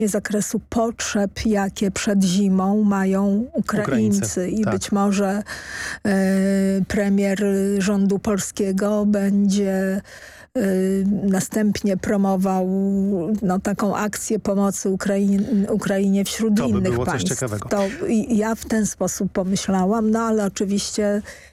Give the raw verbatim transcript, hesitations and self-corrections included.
zakresu potrzeb, jakie przed zimą mają Ukraińcy. Ukraińcy, I tak. być może e, premier rządu polskiego będzie e, następnie promował no, taką akcję pomocy Ukrainie, Ukrainie wśród To by innych było coś państw. ciekawego. To i ja w ten sposób pomyślałam, no ale oczywiście